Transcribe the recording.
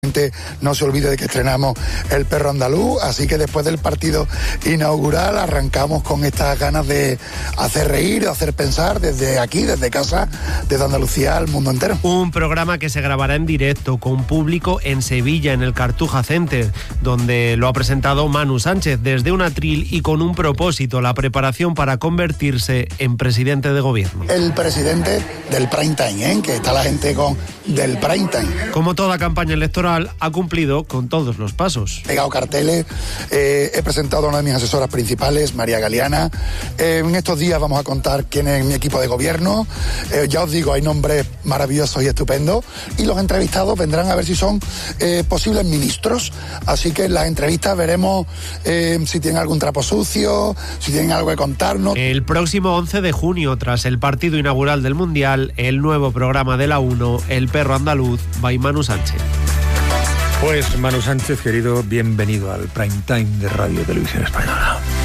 No se olvide de que estrenamos El Perro Andaluz, así que después del partido inaugural arrancamos con estas ganas de hacer reír, de hacer pensar desde aquí, desde casa, desde Andalucía al mundo entero. Un programa que se grabará en directo con público en Sevilla, en el Cartuja Center, donde lo ha presentado Manu Sánchez desde un atril y con un propósito, la preparación para convertirse en presidente de gobierno. El presidente del prime time, que está la gente con del prime time. Como toda campaña electoral, ha cumplido con todos los pasos. He pegado carteles, he presentado a una de mis asesoras principales, María Galeana. En estos días vamos a contar quién es mi equipo de gobierno. Ya os digo, hay nombres maravillosos y estupendos. Y los entrevistados vendrán a ver si son posibles ministros. Así que en las entrevistas veremos si tienen algún trapo sucio, si tienen algo que contarnos. El próximo 11 de junio, tras el partido inaugural del Mundial, el nuevo programa de la 1, El Perro Andaluz, by Manu Sánchez. Pues Manu Sánchez, querido, bienvenido al Prime Time de Radio Televisión Española.